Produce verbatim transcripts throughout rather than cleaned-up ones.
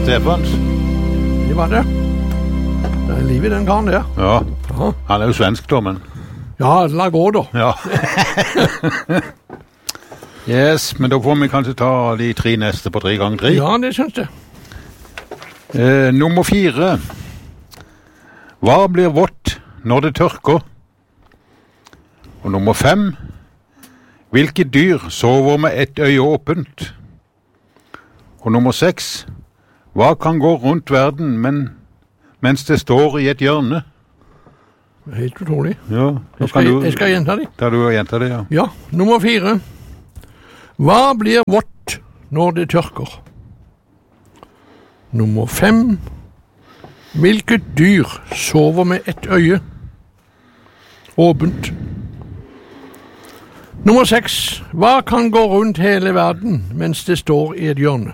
Stefans. Det var det. Det er liv i den karen der. Ja, Ja, han er jo svensk da, men... ja la gå da. Ja. Yes, men da får vi kanskje ta de tre neste på tre ganger tre. Ja, det synes jeg. Eh, nummer fire. Hva blir vått når det tørker? Og nummer fem. Hvilke dyr sover med ett øye åpent? Og nummer seks. Hva kan gå rundt verden men, mens det står i et hjørne? Helt utrolig. Ja, Jeg skal, du, jeg skal gjenta det. Da du har gjenta det, ja. Ja, nummer fire. Hva blir vått når det tørker? Nummer fem. Hvilket dyr sover med ett øye åpent? Nummer seks. Hva kan gå rundt hele verden mens det står i et hjørne?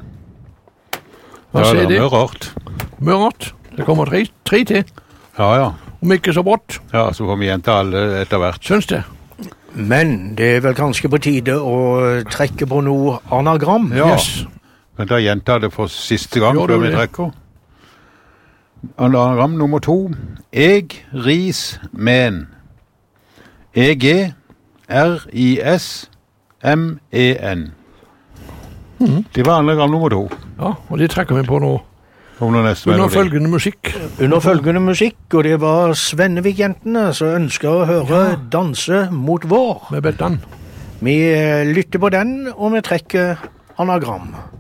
Hva Ja, sier det de? er rart. Mørkt. Det kommer tre, tre til. Ja, ja. Om ikke så brått. Ja, så får vi gjenta alle etter hvert. Syns det. Men det er vel kanskje på tide å trekke på noe anagram. Ja, Yes. men da gjenta det for siste gang Gjør du før vi det? trekker. Anagram nummer to. Eg, ris, men. E G, R I S, M E N. Det var anagram nummer to. Ja, og det trekker vi på nå. Under neste Under melodi. følgende musikk. Under følgende musikk, og det var Svennevik-jentene som ønsker å høre Danse mot vår. Med Bettan. Vi lytter på den, og vi trekker anagram.